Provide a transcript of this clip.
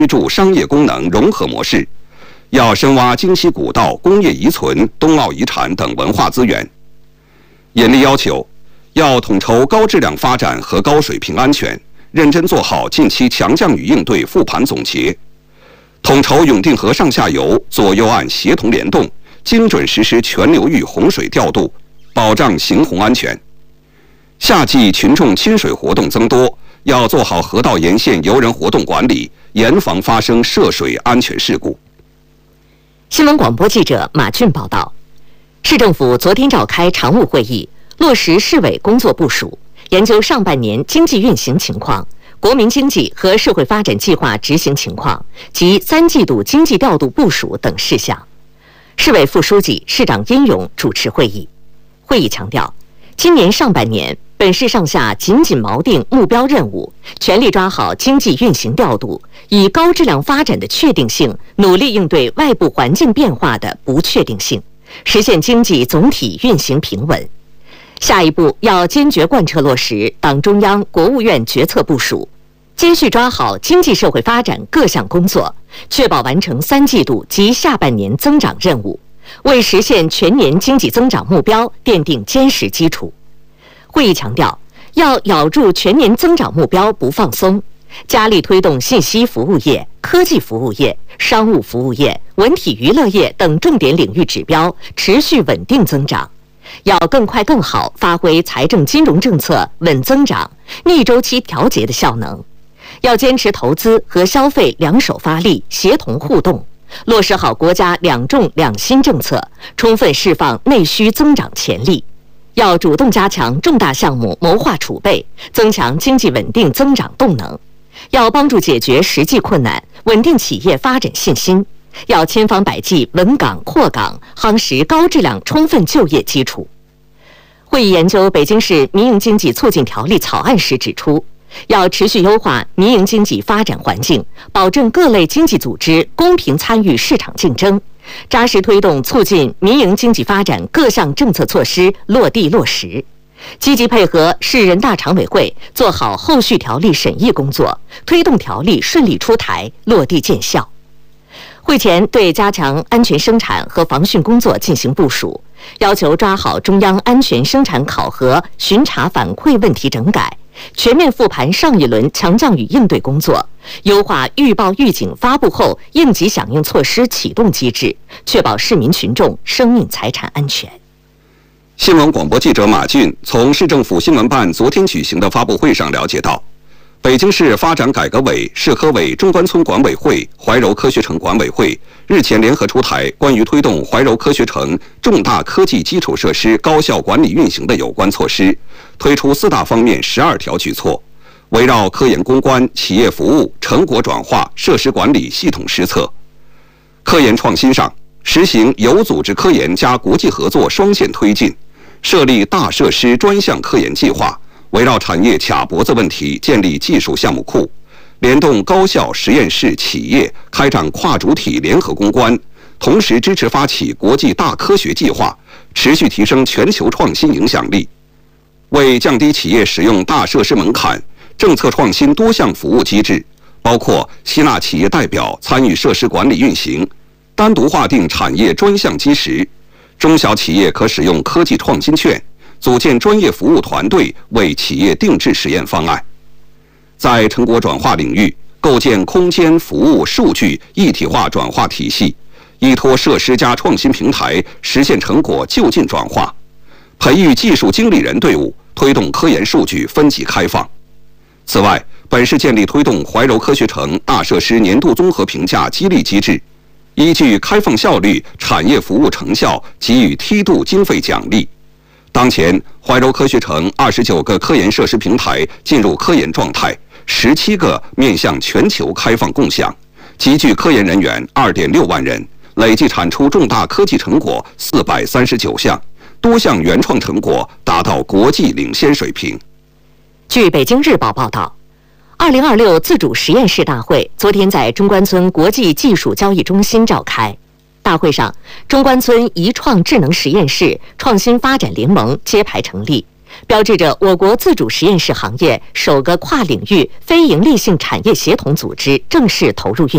居住商业功能融合模式，要深挖京西古道、工业遗存、冬奥遗产等文化资源。严厉要求，要统筹高质量发展和高水平安全，认真做好近期强降雨应对复盘总结，统筹永定河上下游、左右岸协同联动，精准实施全流域洪水调度，保障行洪安全。夏季群众亲水活动增多，要做好河道沿线游人活动管理，严防发生涉水安全事故。 新闻广播记者马俊报道，市政府昨天召开常务会议，落实市委工作部署，研究上半年经济运行情况、国民经济和社会发展计划执行情况及3季度经济调度部署等事项。市委副书记、市长殷勇主持会议。会议强调，今年上半年，本市上下紧紧锚定目标任务，全力抓好经济运行调度，以高质量发展的确定性，努力应对外部环境变化的不确定性，实现经济总体运行平稳。下一步要坚决贯彻落实党中央、国务院决策部署，接续抓好经济社会发展各项工作，确保完成3季度及下半年增长任务，为实现全年经济增长目标奠定坚实基础。会议强调，要咬住全年增长目标不放松，加力推动信息服务业、科技服务业、商务服务业、文体娱乐业等重点领域指标持续稳定增长。要更快更好发挥财政金融政策稳增长、逆周期调节的效能。要坚持投资和消费两手发力、协同互动，落实好国家2重2新政策，充分释放内需增长潜力。要主动加强重大项目谋划储备，增强经济稳定增长动能。要帮助解决实际困难，稳定企业发展信心。要千方百计稳岗扩岗，夯实高质量充分就业基础。会议研究北京市民营经济促进条例草案时指出，要持续优化民营经济发展环境，保证各类经济组织公平参与市场竞争，扎实推动促进民营经济发展各项政策措施落地落实，积极配合市人大常委会做好后续条例审议工作，推动条例顺利出台落地见效。会前对加强安全生产和防汛工作进行部署，要求抓好中央安全生产考核、巡查反馈问题整改，全面复盘上一轮强降雨应对工作，优化预报预警发布后应急响应措施启动机制，确保市民群众生命财产安全。 新闻广播记者马俊从市政府新闻办昨天举行的发布会上了解到，北京市发展改革委、市科委、中关村管委会、怀柔科学城管委会日前联合出台关于推动怀柔科学城重大科技基础设施高效管理运行的有关措施，推出4大方面12条举措，围绕科研攻关、企业服务、成果转化、设施管理系统施策。科研创新上，实行有组织科研加国际合作双线推进，设立大设施专项科研计划，围绕产业卡脖子问题建立技术项目库，联动高校、实验室、企业开展跨主体联合攻关，同时支持发起国际大科学计划，持续提升全球创新影响力。为降低企业使用大设施门槛，政策创新多项服务机制，包括吸纳企业代表参与设施管理运行，单独划定产业专项基石，中小企业可使用科技创新券，组建专业服务团队为企业定制实验方案。在成果转化领域，构建空间、服务、数据一体化转化体系，依托设施加创新平台，实现成果就近转化，培育技术经理人队伍，推动科研数据分级开放。此外，本市建立推动怀柔科学城大设施年度综合评价激励机制，依据开放效率、产业服务成效给予梯度经费奖励。当前，怀柔科学城29个科研设施平台进入科研状态，17个面向全球开放共享，集聚科研人员2.6万人，累计产出重大科技成果439项，多项原创成果达到国际领先水平。 据北京日报报道，2026自主实验室大会昨天在中关村国际技术交易中心召开。大会上，中关村宜创智能实验室创新发展联盟揭牌成立，标志着我国自主实验室行业首个跨领域非营利性产业协同组织正式投入运